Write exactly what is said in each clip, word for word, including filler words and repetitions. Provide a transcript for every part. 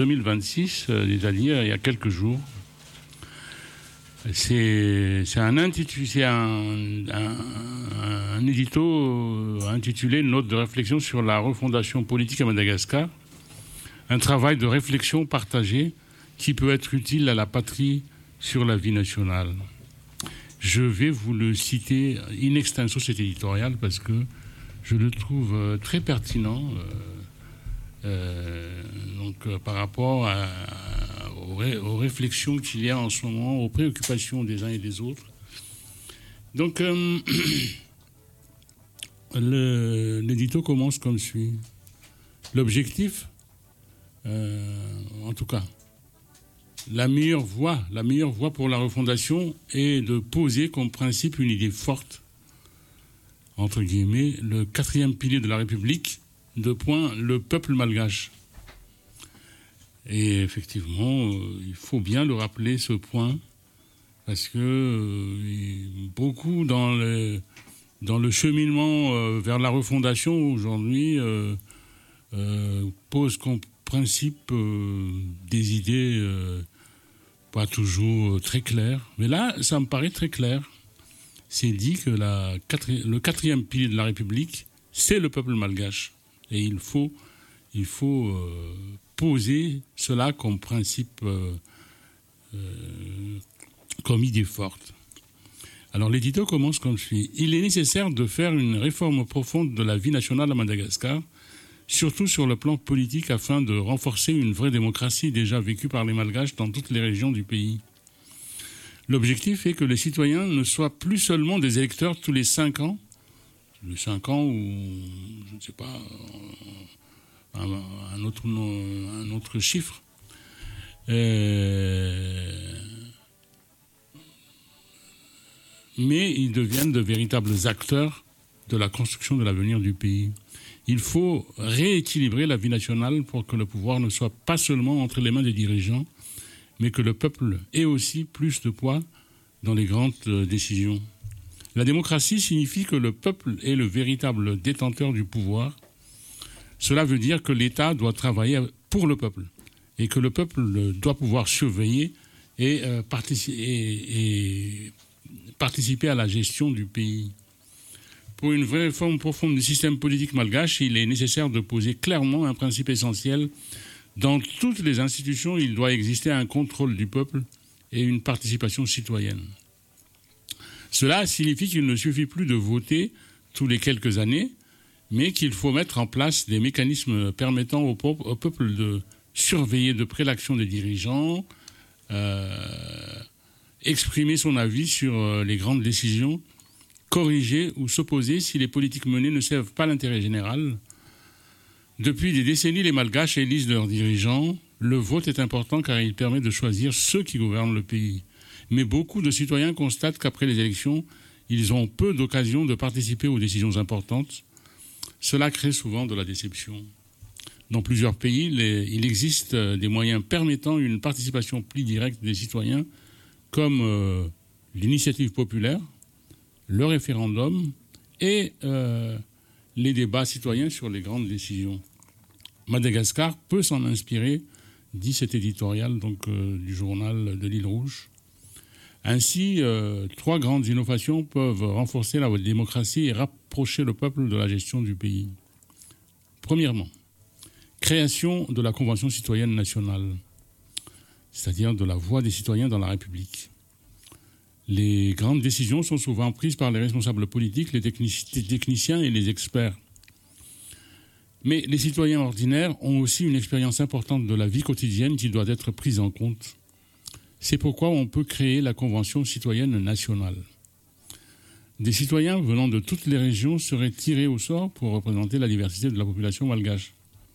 deux mille vingt-six, c'est-à-dire il y a quelques jours. C'est, c'est, un, intitulé, c'est un, un, un édito intitulé « Note de réflexion sur la refondation politique à Madagascar », un travail de réflexion partagée qui peut être utile à la patrie sur la vie nationale. Je vais vous le citer in extenso, cet éditorial, parce que je le trouve très pertinent euh, euh, donc, euh, par rapport à, à, aux, ré, aux réflexions qu'il y a en ce moment, aux préoccupations des uns et des autres. Donc, euh, le, l'édito commence comme suit. L'objectif, euh, en tout cas, La meilleure voie, la meilleure voie pour la refondation est de poser comme principe une idée forte, entre guillemets, le quatrième pilier de la République, de point, le peuple malgache. Et effectivement, euh, il faut bien le rappeler, ce point, parce que euh, beaucoup dans le, dans le cheminement euh, vers la refondation aujourd'hui euh, euh, posent comme principe euh, des idées euh, pas toujours très claires. Mais là, ça me paraît très clair. C'est dit que la quatri- le quatrième pilier de la République, c'est le peuple malgache. Et il faut, il faut euh, poser cela comme principe, euh, euh, comme idée forte. Alors l'édito commence comme suit. Il est nécessaire de faire une réforme profonde de la vie nationale à Madagascar, surtout sur le plan politique, afin de renforcer une vraie démocratie déjà vécue par les Malgaches dans toutes les régions du pays. L'objectif est que les citoyens ne soient plus seulement des électeurs tous les cinq ans, les cinq ans ou, je ne sais pas, un, un, autre, un autre chiffre, euh, mais ils deviennent de véritables acteurs de la construction de l'avenir du pays. Il faut rééquilibrer la vie nationale pour que le pouvoir ne soit pas seulement entre les mains des dirigeants, mais que le peuple ait aussi plus de poids dans les grandes décisions. La démocratie signifie que le peuple est le véritable détenteur du pouvoir. Cela veut dire que l'État doit travailler pour le peuple et que le peuple doit pouvoir surveiller et, euh, partici- et, et participer à la gestion du pays. Pour une vraie réforme profonde du système politique malgache, il est nécessaire de poser clairement un principe essentiel. Dans toutes les institutions, il doit exister un contrôle du peuple et une participation citoyenne. Cela signifie qu'il ne suffit plus de voter tous les quelques années, mais qu'il faut mettre en place des mécanismes permettant au peuple de surveiller de près l'action des dirigeants, euh, exprimer son avis sur les grandes décisions, corriger ou s'opposer si les politiques menées ne servent pas l'intérêt général. Depuis des décennies, les Malgaches élisent leurs dirigeants. Le vote est important car il permet de choisir ceux qui gouvernent le pays. Mais beaucoup de citoyens constatent qu'après les élections, ils ont peu d'occasion de participer aux décisions importantes. Cela crée souvent de la déception. Dans plusieurs pays, les, il existe des moyens permettant une participation plus directe des citoyens, comme euh, l'initiative populaire, le référendum et euh, les débats citoyens sur les grandes décisions. Madagascar peut s'en inspirer, dit cet éditorial donc, euh, du journal de l'Île Rouge. Ainsi, euh, trois grandes innovations peuvent renforcer la démocratie et rapprocher le peuple de la gestion du pays. Premièrement, création de la Convention citoyenne nationale, c'est-à-dire de la voix des citoyens dans la République. Les grandes décisions sont souvent prises par les responsables politiques, les techniciens et les experts. Mais les citoyens ordinaires ont aussi une expérience importante de la vie quotidienne qui doit être prise en compte. C'est pourquoi on peut créer la Convention citoyenne nationale. Des citoyens venant de toutes les régions seraient tirés au sort pour représenter la diversité de la population malgache.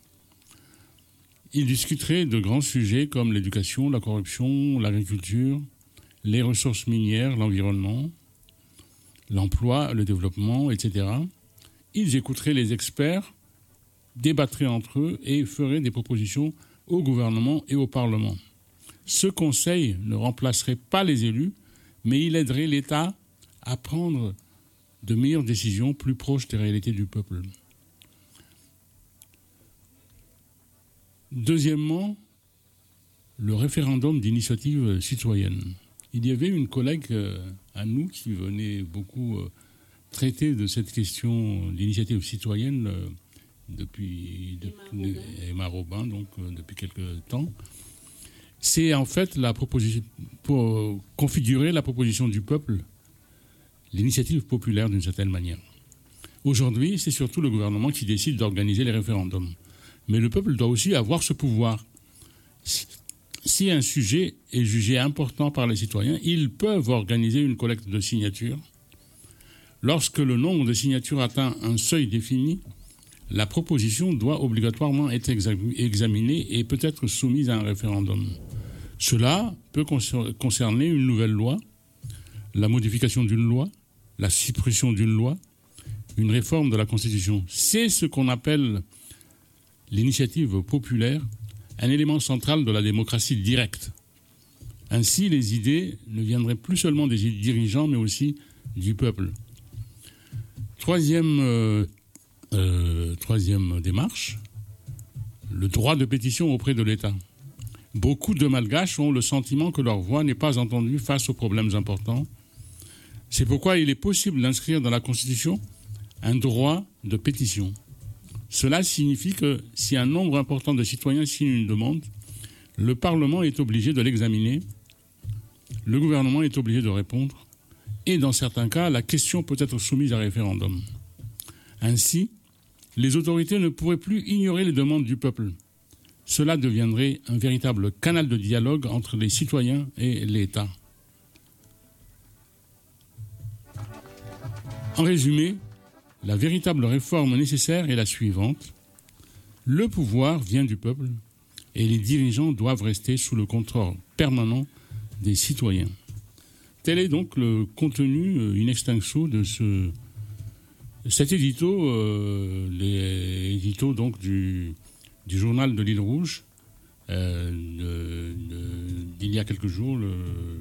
Ils discuteraient de grands sujets comme l'éducation, la corruption, l'agriculture, les ressources minières, l'environnement, l'emploi, le développement, et cetera. Ils écouteraient les experts, débattraient entre eux et feraient des propositions au gouvernement et au Parlement. Ce conseil ne remplacerait pas les élus, mais il aiderait l'État à prendre de meilleures décisions plus proches des réalités du peuple. Deuxièmement, le référendum d'initiative citoyenne. Il y avait une collègue à nous qui venait beaucoup traiter de cette question d'initiative citoyenne depuis, depuis Emma Robin, donc depuis quelques temps. C'est en fait la proposition pour configurer la proposition du peuple, l'initiative populaire d'une certaine manière. Aujourd'hui, c'est surtout le gouvernement qui décide d'organiser les référendums. Mais le peuple doit aussi avoir ce pouvoir. Si un sujet est jugé important par les citoyens, ils peuvent organiser une collecte de signatures. Lorsque le nombre de signatures atteint un seuil défini, la proposition doit obligatoirement être examinée et peut être soumise à un référendum. Cela peut concerner une nouvelle loi, la modification d'une loi, la suppression d'une loi, une réforme de la Constitution. C'est ce qu'on appelle l'initiative populaire, un élément central de la démocratie directe. Ainsi, les idées ne viendraient plus seulement des dirigeants, mais aussi du peuple. Troisième, euh, euh, troisième démarche, le droit de pétition auprès de l'État. Beaucoup de Malgaches ont le sentiment que leur voix n'est pas entendue face aux problèmes importants. C'est pourquoi il est possible d'inscrire dans la Constitution un droit de pétition. Cela signifie que si un nombre important de citoyens signe une demande, le Parlement est obligé de l'examiner, le gouvernement est obligé de répondre, et dans certains cas, la question peut être soumise à référendum. Ainsi, les autorités ne pourraient plus ignorer les demandes du peuple. Cela deviendrait un véritable canal de dialogue entre les citoyens et l'État. En résumé, la véritable réforme nécessaire est la suivante. Le pouvoir vient du peuple et les dirigeants doivent rester sous le contrôle permanent des citoyens. Tel est donc le contenu in extenso de ce, cet édito, euh, les éditos donc du, du journal de l'Île Rouge, euh, de, de, d'il y a quelques jours, le,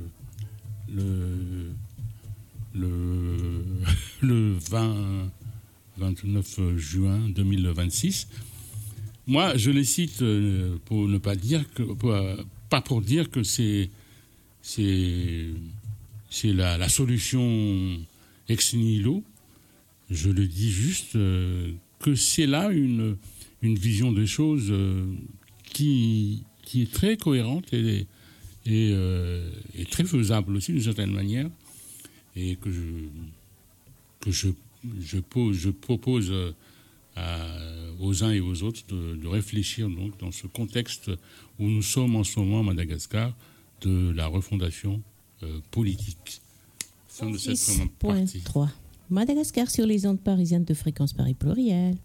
le, le, le vingt, vingt-neuf juin deux mille vingt-six. Moi, je les cite pour ne pas dire que, pour, pas pour dire que c'est, c'est, c'est la, la solution ex nihilo. Je le dis juste que c'est là une, une vision des choses qui, qui est très cohérente et, et, euh, et très faisable aussi d'une certaine manière, et que je, que je, je, pose, je propose à, aux uns et aux autres de, de réfléchir donc dans ce contexte où nous sommes en ce moment à Madagascar de la refondation euh, politique. Fin de cette première partie. trois. Madagascar sur les ondes parisiennes de Fréquence Paris Pluriel.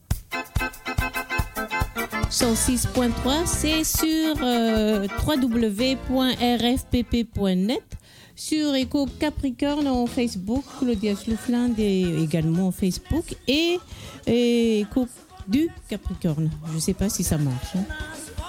cent six point trois, c'est sur euh, w w w point r f p p point net, sur Éco Capricorne en Facebook, Claudia Schloufland est également en Facebook, et, et Éco du Capricorne. Je ne sais pas si ça marche. Hein.